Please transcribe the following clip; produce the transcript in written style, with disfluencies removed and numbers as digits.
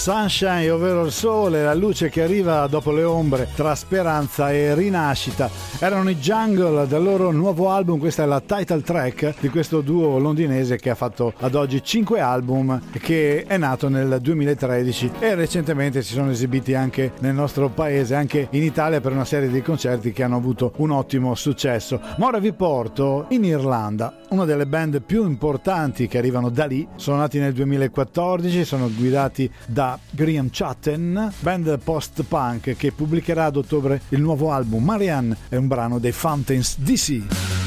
Sunshine, ovvero il sole, la luce che arriva dopo le ombre, tra speranza e rinascita. Erano i Jungle dal loro nuovo album, questa è la title track di questo duo londinese che ha fatto ad oggi 5 album, che è nato nel 2013 e recentemente si sono esibiti anche nel nostro paese, anche in Italia, per una serie di concerti che hanno avuto un ottimo successo. Ma ora vi porto in Irlanda, una delle band più importanti che arrivano da lì. Sono nati nel 2014, sono guidati da Graham Chatten, band post-punk che pubblicherà ad ottobre il nuovo album. Marianne è un brano dei Fountains DC.